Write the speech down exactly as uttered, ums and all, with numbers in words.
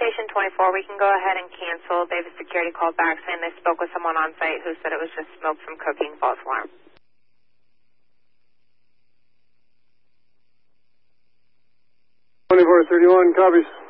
Station twenty-four, we can go ahead and cancel. Davis Security called back saying they spoke with someone on site who said it was just smoke from cooking. False alarm. twenty-four thirty-one, copies.